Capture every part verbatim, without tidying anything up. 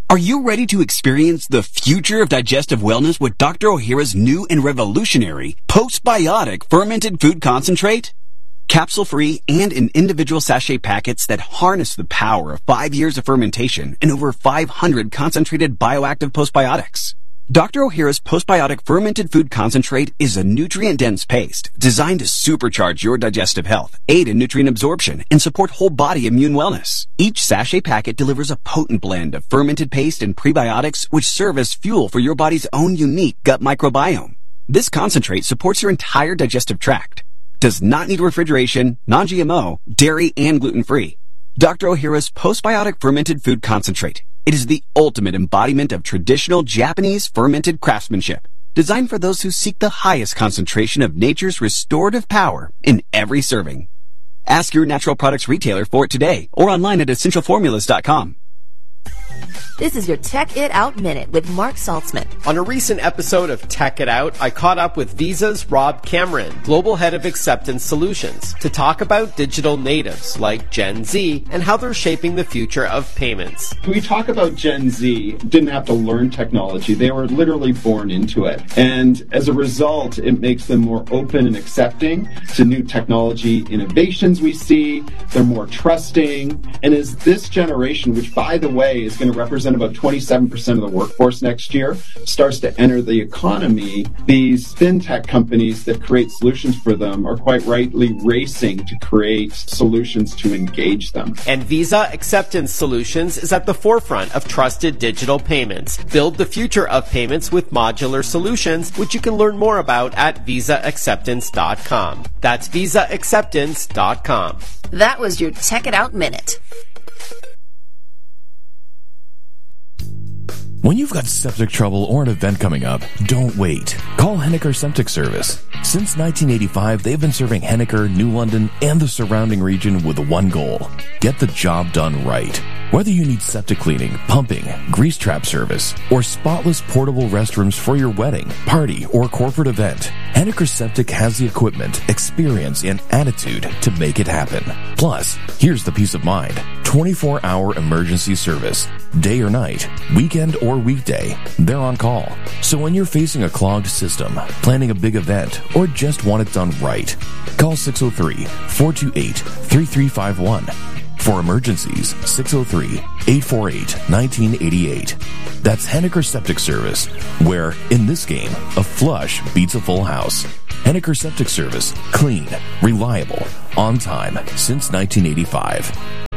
Are you ready to experience the future of digestive wellness with Doctor Ohhira's new and revolutionary postbiotic fermented food concentrate? Capsule-free and in individual sachet packets that harness the power of five years of fermentation and over five hundred concentrated bioactive postbiotics. Doctor Ohhira's postbiotic fermented food concentrate is a nutrient-dense paste designed to supercharge your digestive health, aid in nutrient absorption, and support whole body immune wellness. Each sachet packet delivers a potent blend of fermented paste and prebiotics which serve as fuel for your body's own unique gut microbiome. This concentrate supports your entire digestive tract, does not need refrigeration, non-G M O, dairy, and gluten-free. Doctor Ohhira's postbiotic fermented food concentrate. It is the ultimate embodiment of traditional Japanese fermented craftsmanship, designed for those who seek the highest concentration of nature's restorative power in every serving. Ask your natural products retailer for it today or online at essential formulas dot com. This is your Tech It Out Minute with Mark Saltzman. On a recent episode of Tech It Out, I caught up with Visa's Rob Cameron, Global Head of Acceptance Solutions, to talk about digital natives like Gen Z and how they're shaping the future of payments. We talk about Gen Z, didn't have to learn technology. They were literally born into it. And as a result, it makes them more open and accepting to new technology innovations we see. They're more trusting. And as this generation, which by the way is going to represent about twenty-seven percent of the workforce next year, starts to enter the economy, these fintech companies that create solutions for them are quite rightly racing to create solutions to engage them. And Visa Acceptance Solutions is at the forefront of trusted digital payments. Build the future of payments with modular solutions, which you can learn more about at visa acceptance dot com. That's visa acceptance dot com. That was your Tech It Out Minute. When you've got septic trouble or an event coming up, don't wait. Call Henniker Septic Service. Since nineteen eighty-five, they've been serving Henniker, New London, and the surrounding region with one goal: get the job done right. Whether you need septic cleaning, pumping, grease trap service, or spotless portable restrooms for your wedding, party, or corporate event, Henniker Septic has the equipment, experience, and attitude to make it happen. Plus, here's the peace of mind: twenty-four hour emergency service. Day or night, weekend or weekday, they're on call. So when you're facing a clogged system, planning a big event, or just want it done right, call six oh three, four two eight, three three five one. For emergencies, six oh three, eight four eight, one nine eight eight. That's Henniker Septic Service, where, in this game, a flush beats a full house. Henniker Septic Service. Clean, reliable, on time, since nineteen eighty-five.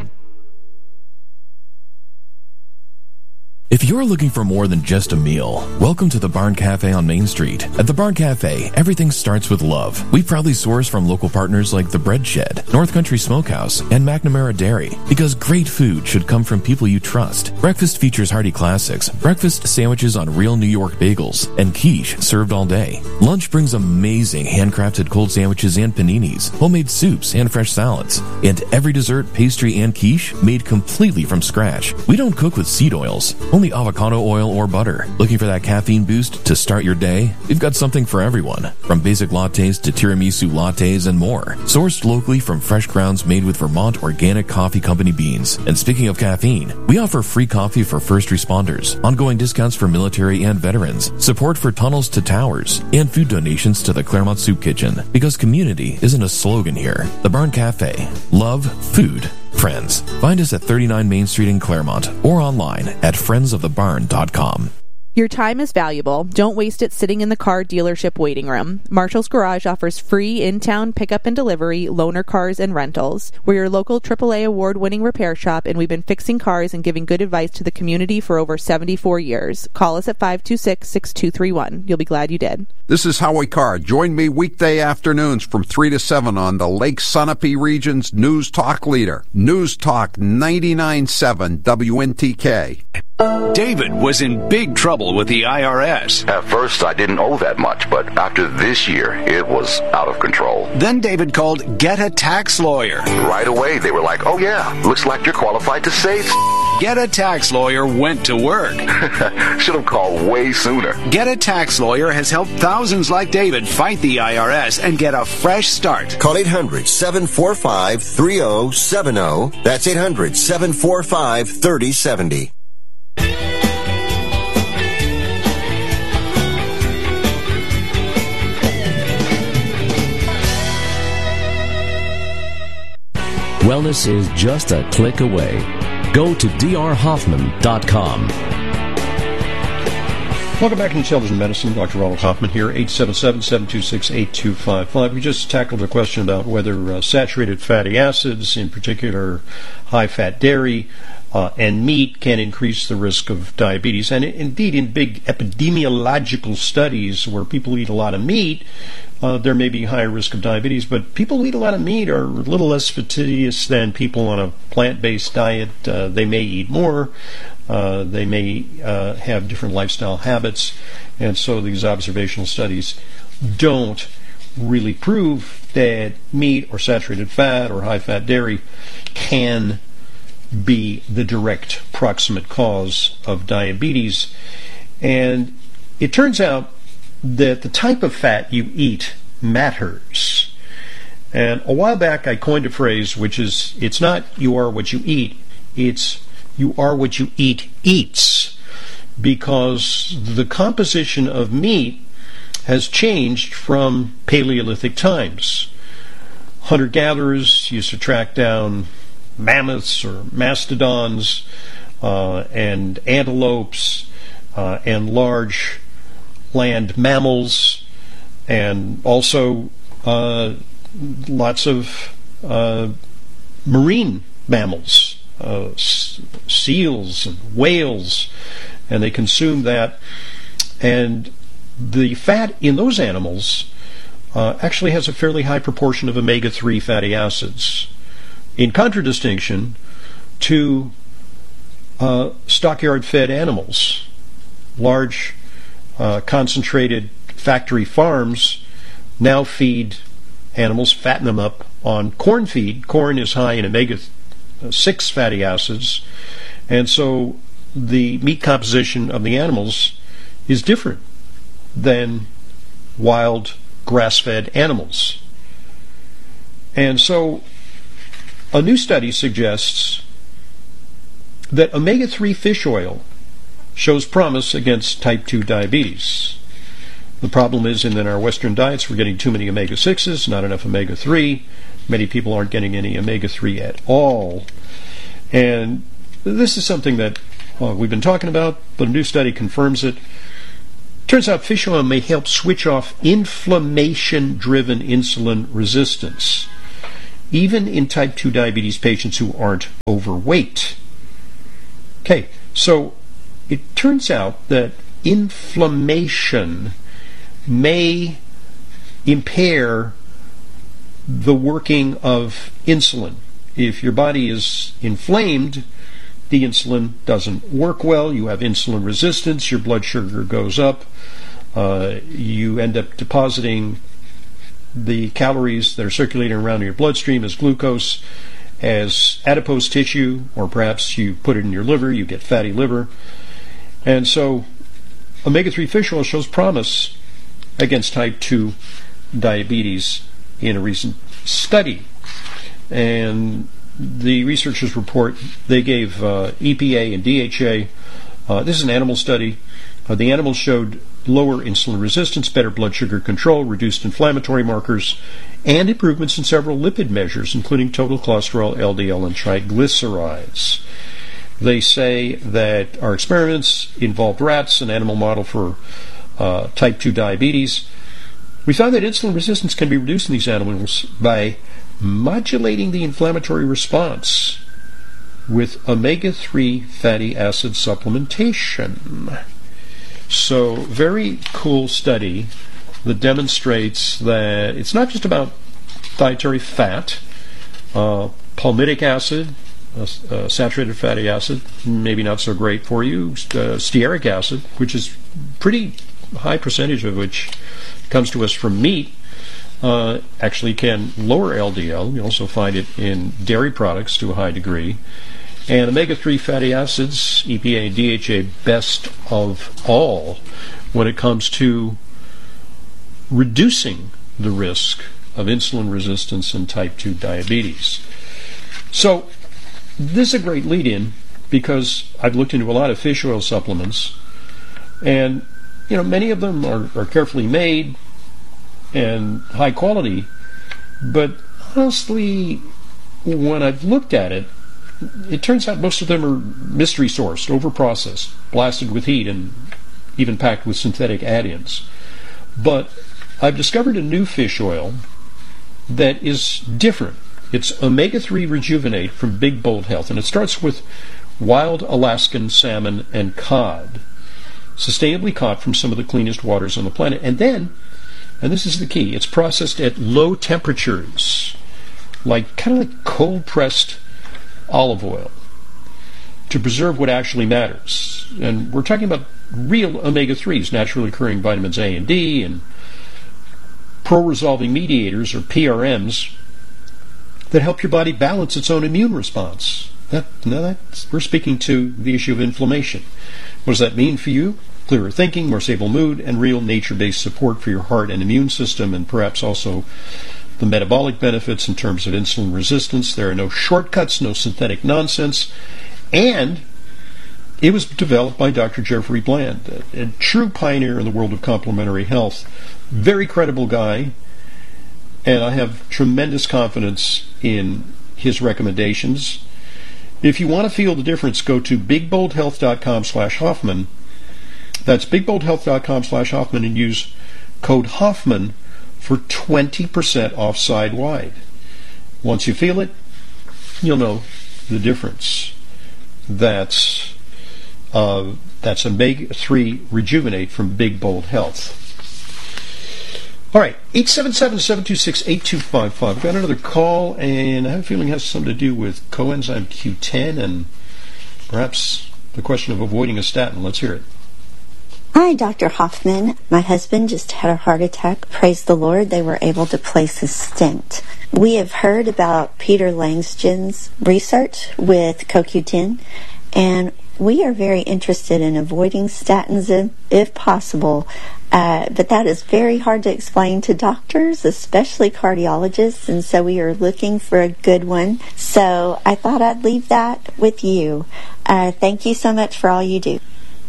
If you're looking for more than just a meal, welcome to the Barn Cafe on Main Street. At the Barn Cafe, everything starts with love. We proudly source from local partners like The Bread Shed, North Country Smokehouse, and McNamara Dairy, because great food should come from people you trust. Breakfast features hearty classics, breakfast sandwiches on real New York bagels, and quiche served all day. Lunch brings amazing handcrafted cold sandwiches and paninis, homemade soups and fresh salads, and every dessert, pastry, and quiche made completely from scratch. We don't cook with seed oils, only avocado oil or butter. Looking for that caffeine boost to start your day? We've got something for everyone, from basic lattes to tiramisu lattes and more. Sourced locally from fresh grounds made with Vermont Organic Coffee Company beans. And speaking of caffeine, we offer free coffee for first responders, ongoing discounts for military and veterans, support for tunnels to towers, and food donations to the Claremont Soup Kitchen. Because community isn't a slogan here. The Barn Cafe. Love, food, friends. Find us at thirty-nine Main Street in Claremont or online at friends of the barn dot com. Your time is valuable. Don't waste it sitting in the car dealership waiting room. Marshall's Garage offers free in-town pickup and delivery, loaner cars, and rentals. We're your local triple A award-winning repair shop, and we've been fixing cars and giving good advice to the community for over seventy-four years. Call us at five two six, six two three one. You'll be glad you did. This is Howie Carr. Join me weekday afternoons from three to seven on the Lake Sunapee region's News Talk leader, News Talk ninety-nine point seven W N T K. David was in big trouble with the I R S. At first, I didn't owe that much, but after this year, it was out of control. Then David called Get a Tax Lawyer. Right away, they were like, oh yeah, looks like you're qualified to save. Get a Tax Lawyer went to work. Should have called way sooner. Get a Tax Lawyer has helped thousands like David fight the I R S and get a fresh start. Call eight hundred, seven four five, three oh seven oh. That's eight hundred, seven four five, three oh seven oh. Wellness is just a click away. Go to d r hoffman dot com. Welcome back to Intelligent Medicine. Doctor Ronald Hoffman here, eight seven seven, seven two six, eight two five five. We just tackled a question about whether uh, saturated fatty acids, in particular high-fat dairy, uh, and meat can increase the risk of diabetes. And indeed, in big epidemiological studies where people eat a lot of meat, uh, there may be higher risk of diabetes, but people who eat a lot of meat are a little less fastidious than people on a plant-based diet. Uh, they may eat more. Uh, they may uh, have different lifestyle habits, and so these observational studies don't really prove that meat or saturated fat or high-fat dairy can be the direct proximate cause of diabetes. And it turns out that the type of fat you eat matters. And a while back I coined a phrase which is, it's not you are what you eat, it's you are what you eat eats, because the composition of meat has changed from Paleolithic times. Hunter-gatherers used to track down mammoths or mastodons uh, and antelopes uh, and large land mammals, and also uh, lots of uh, marine mammals. Uh, s- seals and whales, and they consume that. And the fat in those animals uh, actually has a fairly high proportion of omega three fatty acids, in contradistinction to uh, stockyard-fed animals. Large, uh, concentrated factory farms now feed animals, fatten them up on corn feed. Corn is high in omega six fatty acids, and so the meat composition of the animals is different than wild grass-fed animals. And so a new study suggests that omega three fish oil shows promise against type two diabetes. The problem is, in our Western diets, we're getting too many omega sixes, not enough omega three. Many people aren't getting any omega three at all. And this is something that uh, we've been talking about, but a new study confirms it. Turns out fish oil may help switch off inflammation-driven insulin resistance, even in type two diabetes patients who aren't overweight. Okay, so it turns out that inflammation may impair the working of insulin. If your body is inflamed, the insulin doesn't work well, you have insulin resistance, your blood sugar goes up, uh, you end up depositing the calories that are circulating around in your bloodstream as glucose, as adipose tissue, or perhaps you put it in your liver, you get fatty liver. And so omega three fish oil shows promise against type two diabetes in a recent study. And the researchers report they gave uh, E P A and D H A. Uh, this is an animal study. Uh, the animals showed lower insulin resistance, better blood sugar control, reduced inflammatory markers, and improvements in several lipid measures, including total cholesterol, L D L, and triglycerides. They say that our experiments involved rats, an animal model for uh, type two diabetes. We found that insulin resistance can be reduced in these animals by modulating the inflammatory response with omega three fatty acid supplementation. So, very cool study that demonstrates that it's not just about dietary fat. Uh, palmitic acid, uh, uh, saturated fatty acid, maybe not so great for you. Uh, stearic acid, which is pretty high percentage of which comes to us from meat, uh, actually can lower L D L. You also find it in dairy products to a high degree. And omega three fatty acids, E P A and D H A, best of all when it comes to reducing the risk of insulin resistance and type two diabetes. So this is a great lead-in, because I've looked into a lot of fish oil supplements, and you know many of them are, are carefully made and high quality, but honestly, when I've looked at it, it turns out most of them are mystery sourced, overprocessed, blasted with heat, and even packed with synthetic add-ins. But I've discovered a new fish oil that is different. It's omega three Rejuvenate from Big Bold Health, and it starts with wild Alaskan salmon and cod, sustainably caught from some of the cleanest waters on the planet. And then, and this is the key, it's processed at low temperatures, like kind of like cold-pressed olive oil, to preserve what actually matters. And we're talking about real omega threes, naturally occurring vitamins A and D, and pro-resolving mediators, or P R Ms, that help your body balance its own immune response. That, now that's, we're speaking to the issue of inflammation. What does that mean for you? Clearer thinking, more stable mood, and real nature-based support for your heart and immune system, and perhaps also the metabolic benefits in terms of insulin resistance. There are no shortcuts, no synthetic nonsense, and it was developed by Doctor Jeffrey Bland, a, a true pioneer in the world of complementary health. Very credible guy, and I have tremendous confidence in his recommendations. If you want to feel the difference, go to bigboldhealth.com slash Hoffman. That's bigboldhealth.com slash Hoffman and use code Hoffman for twenty percent off side-wide. Once you feel it, you'll know the difference. That's uh, that's omega three Rejuvenate from Big Bold Health. All right, eight seven seven, seven two six, eight two five five. We've got another call, and I have a feeling it has something to do with coenzyme Q ten and perhaps the question of avoiding a statin. Let's hear it. Hi, Doctor Hoffman. My husband just had a heart attack. Praise the Lord, they were able to place a stent. We have heard about Peter Langston's research with C O Q ten, and we are very interested in avoiding statins if, if possible. Uh, but that is very hard to explain to doctors, especially cardiologists, and so we are looking for a good one. So I thought I'd leave that with you. Uh, thank you so much for all you do.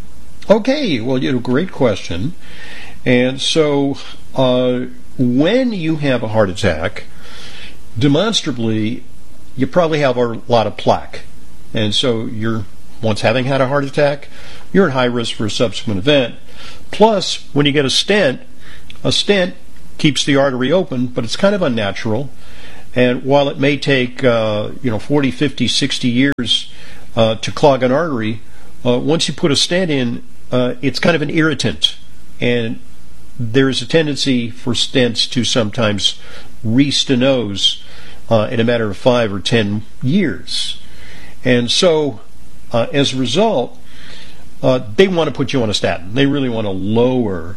Okay, well, you had a great question. And so uh, when you have a heart attack, demonstrably, you probably have a lot of plaque. And so you're, once having had a heart attack, you're at high risk for a subsequent event. Plus, when you get a stent, a stent keeps the artery open, but it's kind of unnatural. And while it may take uh, you know forty, fifty, sixty years uh, to clog an artery, uh, once you put a stent in, uh, it's kind of an irritant. And there is a tendency for stents to sometimes re-stenose uh, in a matter of five or ten years. And so, uh, as a result, Uh, they want to put you on a statin. They really want to lower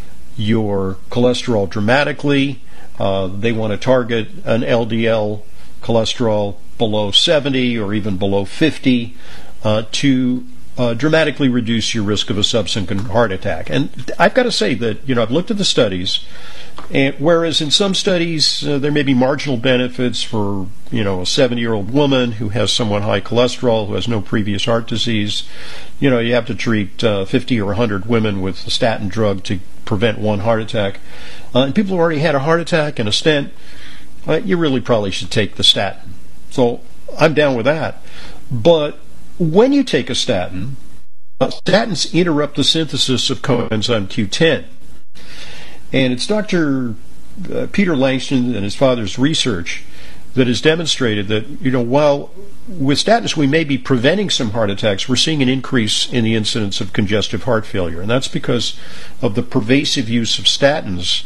your cholesterol dramatically. Uh, they want to target an L D L cholesterol below seventy or even below fifty uh, to uh, dramatically reduce your risk of a subsequent heart attack. And I've got to say that, you know, I've looked at the studies, and whereas in some studies uh, there may be marginal benefits for, you know, a seventy-year-old woman who has somewhat high cholesterol, who has no previous heart disease, you know, you have to treat uh, fifty or one hundred women with a statin drug to prevent one heart attack. Uh, and people who already had a heart attack and a stent, uh, you really probably should take the statin. So I'm down with that. But when you take a statin, uh, statins interrupt the synthesis of coenzyme Q ten. And it's Doctor Uh, Peter Langston and his father's research that has demonstrated that, you know, while with statins we may be preventing some heart attacks, we're seeing an increase in the incidence of congestive heart failure. And that's because of the pervasive use of statins,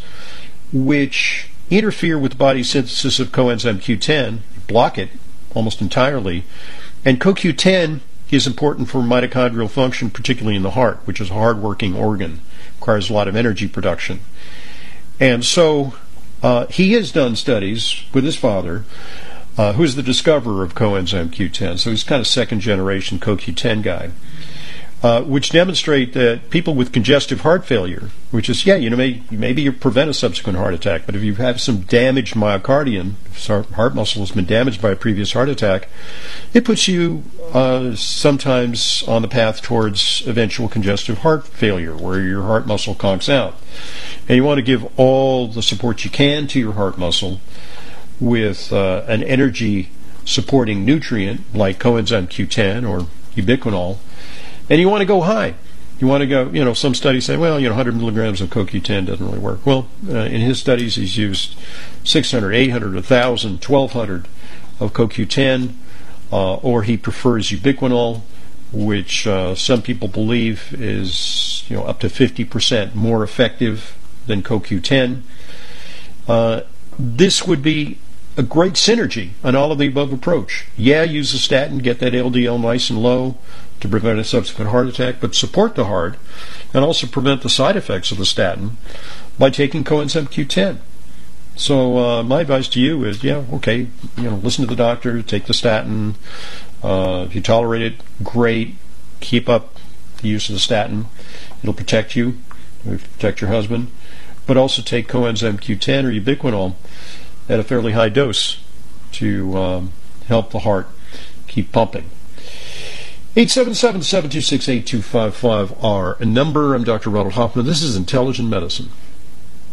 which interfere with the body's synthesis of coenzyme Q ten, block it almost entirely. And C O Q ten is important for mitochondrial function, particularly in the heart, which is a hard-working organ, requires a lot of energy production. And so uh, he has done studies with his father, uh, who's the discoverer of coenzyme Q ten, so he's kind of second-generation C O Q ten guy, uh, which demonstrate that people with congestive heart failure, which is, yeah, you know, may, maybe you prevent a subsequent heart attack, but if you have some damaged myocardium, if heart muscle has been damaged by a previous heart attack, it puts you uh, sometimes on the path towards eventual congestive heart failure, where your heart muscle conks out. And you want to give all the support you can to your heart muscle with uh, an energy supporting nutrient like coenzyme Q ten or ubiquinol, and you want to go high. You want to go, you know, some studies say, well, you know, one hundred milligrams of Co Q ten doesn't really work. Well, uh, in his studies, he's used six hundred, eight hundred, one thousand, twelve hundred of Co Q ten, uh, or he prefers ubiquinol, which uh, some people believe is, you know, up to fifty percent more effective than Co Q ten. Uh, this would be a great synergy on all of the above approach. Yeah, use a statin, get that L D L nice and low to prevent a subsequent heart attack, but support the heart and also prevent the side effects of the statin by taking coenzyme Q ten. So uh, my advice to you is, yeah, okay, you know, listen to the doctor, take the statin. Uh, if you tolerate it, great. Keep up the use of the statin. It'll protect you, it'll protect your husband. But also take coenzyme Q ten or ubiquinol at a fairly high dose to um, help the heart keep pumping. eight seven seven, seven two six, eight two five five, our number. I'm Doctor Ronald Hoffman. This is Intelligent Medicine.